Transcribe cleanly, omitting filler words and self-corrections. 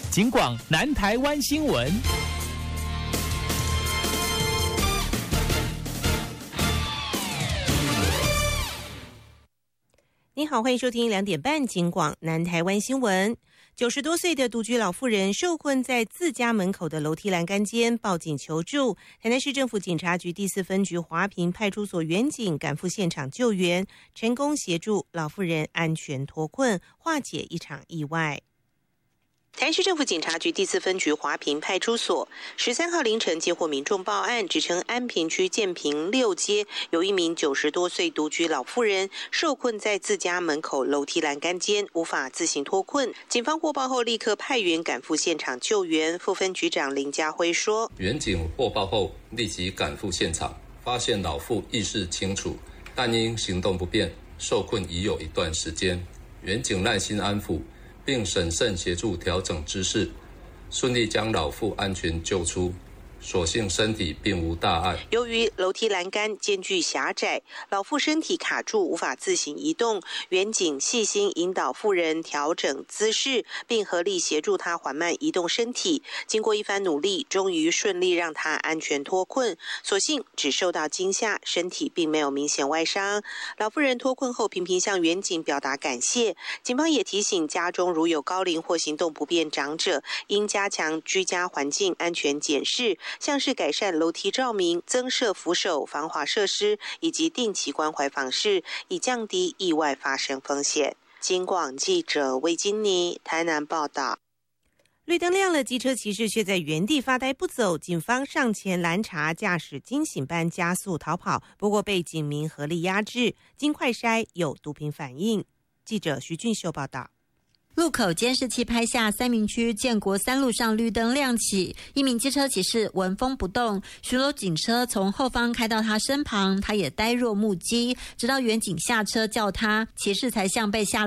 警广南台湾新闻。 你好，欢迎收听2点半警广南台湾新闻。90多岁的独居老妇人受困在自家门口的楼梯栏杆间，报警求助。台南市政府警察局第4分局华平派出所员警赶赴现场救援，成功协助老妇人安全脱困，化解一场意外。台南市政府警察局第4分局华平派出所13号凌晨接获民众报案，指称安平区建平6街有一名90多岁独居老妇人受困在自家门口楼梯栏杆间，无法自行脱困。警方获报后立刻派员赶赴现场救援。副分局长林家辉说：“ 员警获报后立即赶赴现场，发现老妇意识清楚，但因行动不便，受困已有一段时间。员警耐心安抚，并审慎协助调整姿势，顺利将老妇安全救出，所幸身体并无大碍。 由于楼梯栏杆间距狭窄，老妇身体卡住，无法自行移动。员警细心引导妇人调整姿势，并合力协助她缓慢移动身体。经过一番努力，终于顺利让她安全脱困。所幸只受到惊吓，身体并没有明显外伤。老妇人脱困后频频向员警表达感谢。警方也提醒家中如有高龄或行动不便长者，应加强居家环境安全检视，像是改善楼梯照明、增设扶手、防滑设施，以及定期关怀访视，以降低意外发生风险。警广记者魏金妮台南报道。绿灯亮了，机车骑士却在原地发呆不走，警方上前拦查，驾驶惊醒般加速逃跑，不过被警民合力压制，经快筛有毒品反应。记者徐俊秀报道。 路口监视器拍下三民区建国3路上绿灯亮起，一名机车骑士纹风不动，巡逻警车从后方开到他身旁，他也呆若木鸡，直到员警下车叫他，骑士才像被下